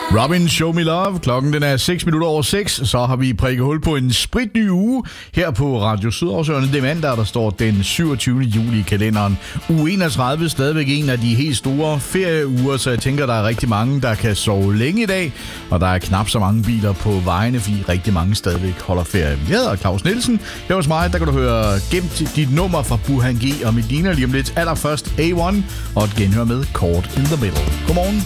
Robin, Show Me Love. Klokken den er 6:06. Så har vi prikket hul på en spritny uge her på Radio Sydhavsøerne. Det er mandag, der står den 27. juli i kalenderen. Uge 31 stadigvæk en af de helt store ferieuger, så jeg tænker, der er rigtig mange, der kan sove længe i dag. Og der er knap så mange biler på vejene, fordi rigtig mange stadigvæk holder ferie. Jeg hedder Claus Nielsen. Her hos mig, der kan du høre gemt dit nummer fra Burhan G og Medina lige om lidt. Allerførst A1 og et genhør med Caught in the Middle. Godmorgen.